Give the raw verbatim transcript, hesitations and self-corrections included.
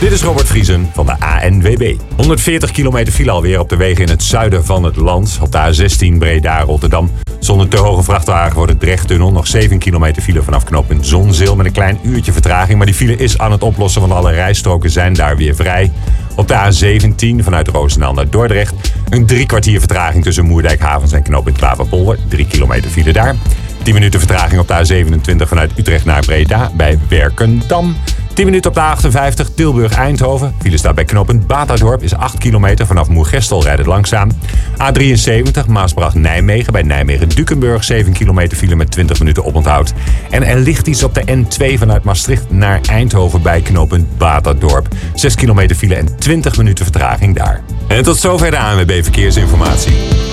Dit is Robert Vriesen van de A N W B. honderdveertig kilometer file alweer op de wegen in het zuiden van het land. Op de A zestien Breda-Rotterdam. Zonder te hoge vrachtwagen voor de Drechttunnel. Nog zeven kilometer file vanaf knooppunt Zonzeel met een klein uurtje vertraging. Maar die file is aan het oplossen, want alle rijstroken zijn daar weer vrij. Op de A zeventien vanuit Roosendaal naar Dordrecht. Een drie kwartier vertraging tussen Moerdijkhavens en knooppunt Klaverpolder. Drie kilometer file daar. tien minuten vertraging op de A zevenentwintig vanuit Utrecht naar Breda bij Werkendam. tien minuten op de A achtenvijftig Tilburg-Eindhoven. File staat bij knooppunt Batadorp is acht kilometer. Vanaf Moergestel rijdt het langzaam. A drieënzeventig Maasbracht-Nijmegen bij Nijmegen-Dukenburg. zeven kilometer file met twintig minuten oponthoud. En er ligt iets op de N twee vanuit Maastricht naar Eindhoven bij knooppunt Batadorp. zes kilometer file en twintig minuten vertraging daar. En tot zover de A N W B Verkeersinformatie.